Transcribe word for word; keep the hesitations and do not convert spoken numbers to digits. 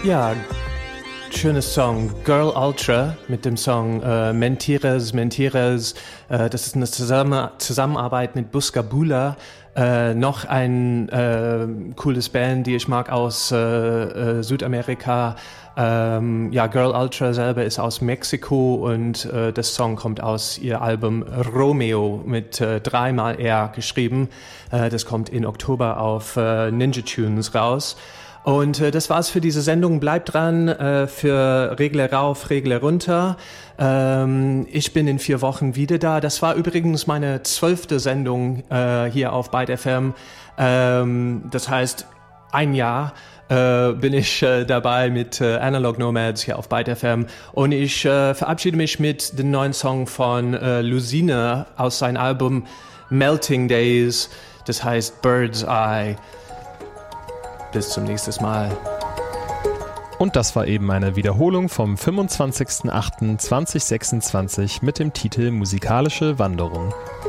Ja, schönes Song, Girl Ultra mit dem Song äh, Mentiras, Mentiras. Äh, das ist eine Zusammen- Zusammenarbeit mit Buscabula. Äh, noch ein äh, cooles Band, die ich mag aus äh, äh, Südamerika. Ähm, ja, Girl Ultra selber ist aus Mexiko und äh, das Song kommt aus ihr Album Romeo mit äh, dreimal R geschrieben. Äh, das kommt in Oktober auf äh, Ninja Tunes raus. Und äh, das war's für diese Sendung. Bleibt dran äh, für Regler rauf, Regler runter. Ähm, ich bin in vier Wochen wieder da. Das war übrigens meine zwölfte Sendung äh, hier auf Byte F M. Ähm, das heißt, ein Jahr äh, bin ich äh, dabei mit äh, Analog Nomads hier auf Byte F M. Und ich äh, verabschiede mich mit dem neuen Song von äh, Lucina aus seinem Album Melting Days. Das heißt Bird's Eye. Bis zum nächsten Mal. Und das war eben eine Wiederholung vom fünfundzwanzigster achter zweitausendsechsundzwanzig mit dem Titel Musikalische Wanderung.